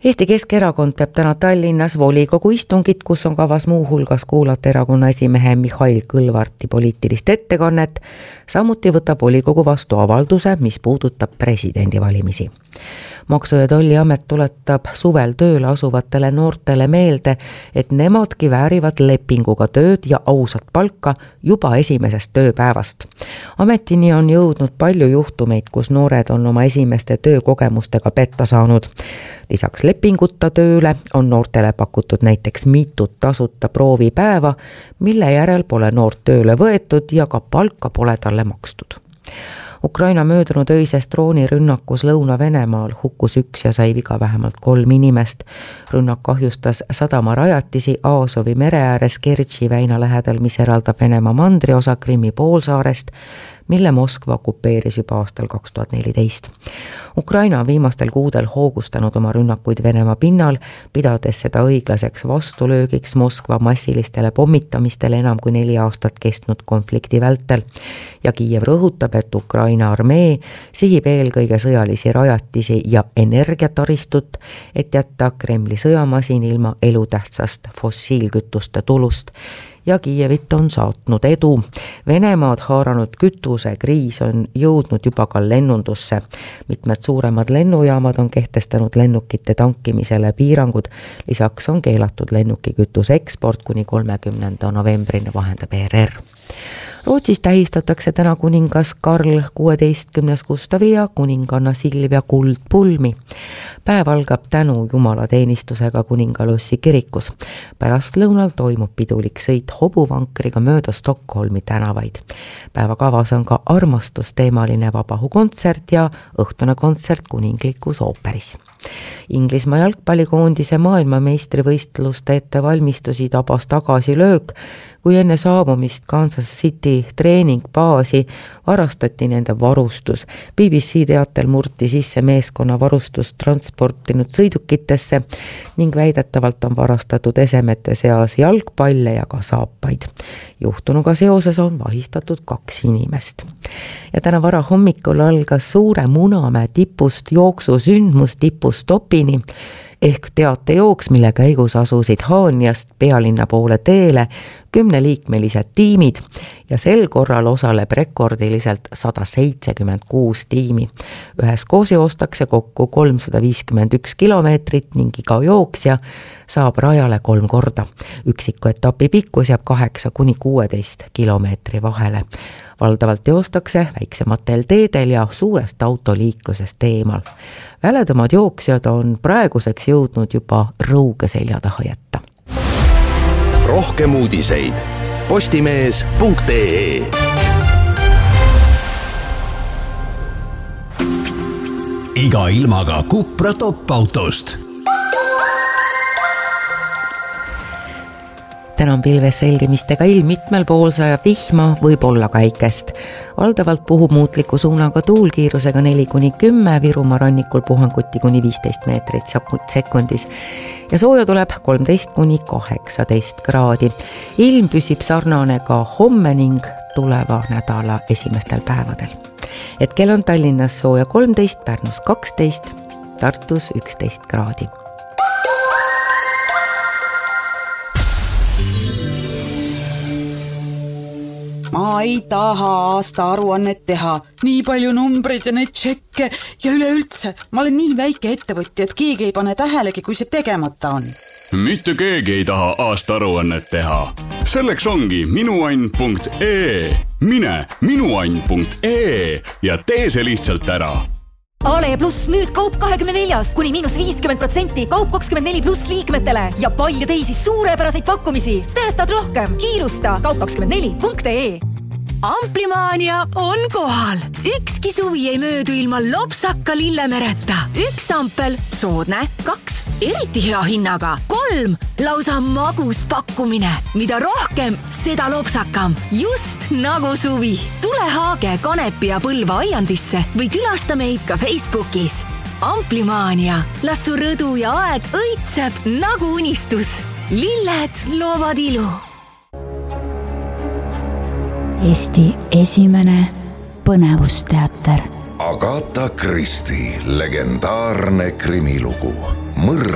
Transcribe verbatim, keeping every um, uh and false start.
Eesti Keskerakond peab täna Tallinnas volikogu istungit, kus on kavas muu hulgas kuulata erakonna esimehe Mihhail Kõlvarti poliitilist ettekannet. Samuti võtab volikogu vastu avalduse, mis puudutab presidendivalimisi. Maksu- ja Tolliamet tuletab suvel tööle asuvatele noortele meelde, et nemadki väärivad lepinguga tööd ja ausat palka juba esimesest tööpäevast. Ametini on jõudnud palju juhtumeid, kus noored on oma esimeste töökogemustega petta saanud. Lisaks lepinguta tööle on noortele pakutud näiteks mitut tasuta proovipäeva, mille järel pole noort tööle võetud ja ka palka pole talle makstud. Ukraina möödunud öisest droonirünnakus Lõuna-Venemaal hukkus üks ja sai viga vähemalt kolm inimest. Rünnak kahjustas sadamarajatisi Aasovi mere ääres Kertši väina lähedal, mis eraldab Venemaa mandriosa Krimmi poolsaarest, mille Moskva okupeeris juba aastal kaks tuhat neliteist. Ukraina on viimastel kuudel hoogustanud oma rünnakuid Venemaa pinnal, pidades seda õiglaseks vastulöögiks Moskva massilistele pommitamistele enam kui neli aastat kestnud konflikti vältel. Ja Kiiev rõhutab, et Ukraina armee sihib eelkõige sõjalisi rajatisi ja energiataristut, et jätta Kremli sõjamasin ilma elutähtsast fossiilkütuste tulust. Ja Kiievit on saatnud edu. Venemaad haaranud kütuse kriis on jõudnud juba ka lennundusse. Mitmed suuremad lennujaamad on kehtestanud lennukite tankimisele piirangud. Lisaks on keelatud lennukikütuse eksport kuni kolmekümnenda novembrini, vahendab E R R. Rootsis tähistatakse täna kuningas Karl kuueteistkümnes Gustavi ja kuninganna Silvia kuldpulmi. Päev algab tänu jumalateenistusega kuningalossi kirikus. Pärast lõunal toimub pidulik sõit hobuvankriga mööda Stockholmi tänavaid. Päevakavas on ka armastusteemaline vabahukontsert ja õhtune kontsert kuninglikus ooperis. Inglismaa jalgpallikoondise maailmameistrivõistluste ettevalmistusi tabas tagasi löök, kui enne saabumist Kansas City treeningbaasi varastati nende varustus. B B C teatel murti sisse meeskonna varustust transportinud sõidukitesse ning väidetavalt on varastatud esemete seas jalgpalle ja ka saapaid. Juhtunuga seoses on vahistatud kaks inimest. Ja täna vara hommikul algas Suure Munamäe tipust jooksusündmus tipustopini ehk teatejooks, mille käigus asusid Haanjast pealinna poole teele kümneliikmelised tiimid ja sel korral osaleb rekordiliselt sada seitsekümmend kuus tiimi. Üheskoos joostakse kokku kolmsada viiskümmend üks kilomeetrit ning iga jooksja saab rajale kolm korda. Üksiku etapi pikkus jääb kaheksa kuni kuueteist kilomeetri vahele. Valdavalt joostakse väiksematel teedel ja suurest autoliiklusest eemal. Väledamad jooksjad on praeguseks jõudnud juba rõuge selja taha jätta. Rohkem uudiseid postimees punkt ee. Iga ilmaga Cupra top-autost. Täna on pilves selgemistega ilm, mitmel pool sajab vihma, võib olla ka äikest. Valdavalt puhub muutliku suunaga tuul kiirusega neli kuni kümme, Virumaa rannikul puhanguti kuni viisteist meetrit sekundis. Ja sooja tuleb kolmteist kuni kaheksateist kraadi. Ilm püsib sarnane ka homme ning tuleva nädala esimestel päevadel. Hetkel on Tallinnas sooja kolmteist, Pärnus kaksteist, Tartus üksteist kraadi. Ma ei taha aasta aruannet teha. Nii palju numbreid ja neid tšekke ja üleüldse. Ma olen nii väike ettevõtja, et keegi ei pane tähelegi, kui see tegemata on. Mitte keegi ei taha aasta aruannet teha. Selleks ongi minuann punkt ee. Mine minuann punkt ee ja tee see lihtsalt ära. Ale pluss nüüd kaup kahekümne neljas kuni miinus viiskümmend protsenti kaup kakskümmend neli pluss liikmetele ja palju teisi suurepäraseid pakkumisi. Säästad rohkem. Kiirusta kaup kakskümmend neli punkt ee. Amplimaania on kohal. Ükski suvi ei möödu ilma lopsaka lillemereta. Üks ampel, soodne, kaks, eriti hea hinnaga, kolm, lausa magus pakkumine. Mida rohkem, seda lopsakam. Just nagu suvi. Tule Haage, Kanepi ja Põlva aiandisse või külasta meid ka Facebookis. Amplimaania. Las su rõdu ja aed õitseb nagu unistus. Lilled loovad ilu. Eesti esimene põnevusteater. Agatha Christie legendaarne krimilugu. Mõrv